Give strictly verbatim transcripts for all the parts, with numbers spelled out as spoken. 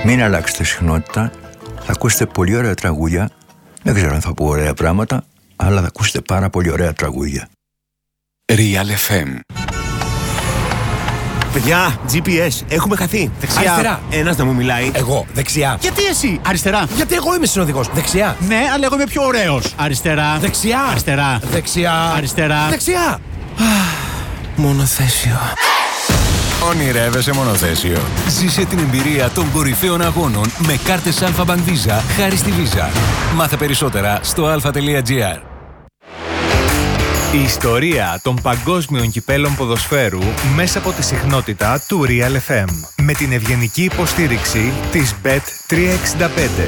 Μην αλλάξετε συχνότητα. Θα ακούσετε πολύ ωραία τραγούδια. Δεν ξέρω αν θα πω ωραία πράγματα, αλλά θα ακούσετε πάρα πολύ ωραία τραγούδια. Real εφ εμ. Παιδιά, τζι πι ες, έχουμε χαθεί. Δεξιά. Αριστερά. Ένας να μου μιλάει. Εγώ, δεξιά. Γιατί εσύ, αριστερά. Γιατί εγώ είμαι συνοδηγός. Δεξιά. Ναι, αλλά εγώ είμαι πιο ωραίος. Αριστερά. Δεξιά. Αριστερά. Δεξιά. Αριστερά. Δεξιά. Μονοθέσιο. Ονειρεύεσαι μονοθέσιο. Ζήσε την εμπειρία των κορυφαίων αγώνων με κάρτες Alpha Bank Visa χάρη στη Visa. Μάθε περισσότερα στο αλφα τελεία τζι αρ. Η ιστορία των παγκόσμιων κυπέλων ποδοσφαίρου μέσα από τη συχνότητα του Real εφ εμ με την ευγενική υποστήριξη της μπετ τριακόσια εξήντα πέντε.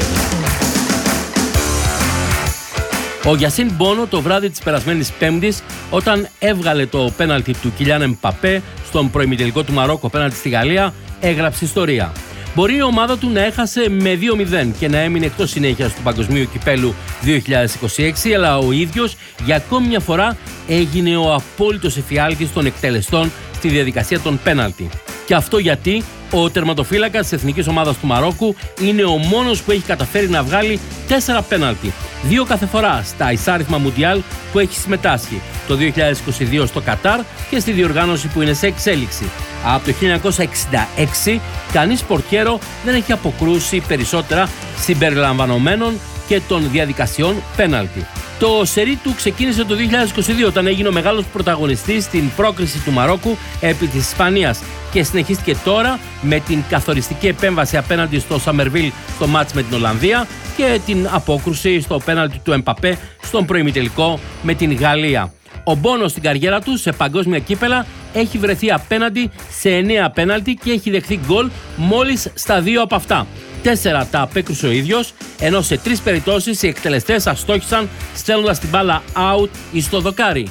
Ο Γιασίν Μπόνο το βράδυ της περασμένης Πέμπτης, όταν έβγαλε το πέναλτι του Κιλιάν Εμπαπέ στον προημιτελικό του Μαρόκο πέναλτι στη Γαλλία, έγραψε ιστορία. Μπορεί η ομάδα του να έχασε με δύο μηδέν και να έμεινε εκτός συνέχειας του Παγκοσμίου Κυπέλου δύο χιλιάδες είκοσι έξι, αλλά ο ίδιος για ακόμη μια φορά έγινε ο απόλυτος εφιάλτης των εκτελεστών στη διαδικασία των πέναλτι. Και αυτό γιατί ο τερματοφύλακας της εθνικής ομάδας του Μαρόκου είναι ο μόνος που έχει καταφέρει να βγάλει τέσσερα πέναλτι. Δύο κάθε φορά στα εισάριθμα Μουντιάλ που έχει συμμετάσχει, το δύο χιλιάδες είκοσι δύο στο Κατάρ και στη διοργάνωση που είναι σε εξέλιξη. Από το χίλια εννιακόσια εξήντα έξι κανείς πορτιέρο δεν έχει αποκρούσει περισσότερα συμπεριλαμβανομένων και των διαδικασιών πέναλτι. Το σερί του ξεκίνησε το δύο χιλιάδες είκοσι δύο όταν έγινε ο μεγάλος πρωταγωνιστής στην πρόκριση του Μαρόκου επί της Ισπανίας και συνεχίστηκε τώρα με την καθοριστική επέμβαση απέναντι στο Σαμερβίλ στο μάτς με την Ολλανδία και την απόκρουση στο πέναλτι του Εμπαπέ στον προημιτελικό με την Γαλλία. Ο Μπόνο στην καριέρα του σε παγκόσμια κύπελα έχει βρεθεί απέναντι σε εννέα πέναλτι και έχει δεχθεί γκολ μόλις στα δύο από αυτά. Τέσσερα τα απέκρουσε ο ίδιος, ενώ σε τρεις περιπτώσεις οι εκτελεστές αστόχησαν στέλνοντας την μπάλα out ή στο δοκάρι.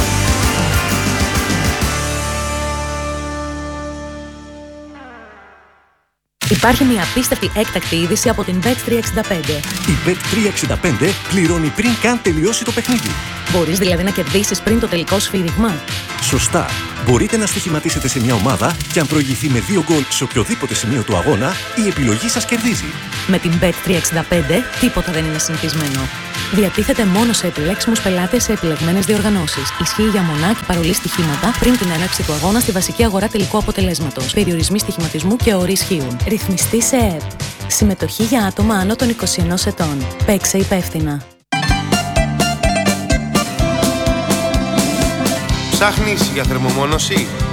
Υπάρχει μια απίστευτη έκτακτη είδηση από την μπετ τριακόσια εξήντα πέντε. Η μπετ τριακόσια εξήντα πέντε πληρώνει πριν καν τελειώσει το παιχνίδι. Μπορείς δηλαδή να κερδίσεις πριν το τελικό σφύριγμα. Σωστά. Μπορείτε να στοιχηματίσετε σε μια ομάδα και αν προηγηθεί με δύο γκολ σε οποιοδήποτε σημείο του αγώνα, η επιλογή σας κερδίζει. Με την μπετ τριακόσια εξήντα πέντε τίποτα δεν είναι συνηθισμένο. Διατίθεται μόνο σε επιλέξιμους πελάτες σε επιλεγμένες διοργανώσεις. Ισχύει για μονά και παρολί στοιχήματα πριν την έναρξη του αγώνα στη βασική αγορά τελικού αποτελέσματος. Περιορισμοί στοιχηματισμού και όροι ισχύουν. Ρυθμιστή σε ΕΕΠ. Συμμετοχή για άτομα άνω των είκοσι ενός ετών. Παίξε υπεύθυνα. Ψάχνεις για θερμομόνωση?